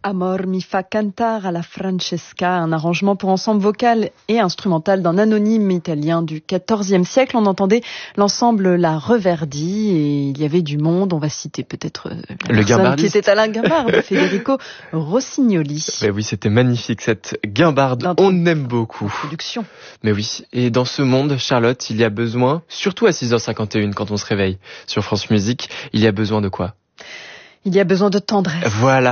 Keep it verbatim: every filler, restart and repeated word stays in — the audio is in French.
Amor mi fa cantar alla Francesca, un arrangement pour ensemble vocal et instrumental d'un anonyme italien du quatorzième siècle. On entendait l'ensemble La Reverdy et il y avait du monde. On va citer peut-être la le personne qui était Alain Guimbarde, Federico Rossignoli. Mais oui, c'était magnifique cette Guimbarde. On aime beaucoup. Production. Mais oui. Et dans ce monde, Charlotte, il y a besoin, surtout à six heures cinquante et une quand on se réveille sur France Musique, il y a besoin de quoi? Il y a besoin de tendresse. Voilà.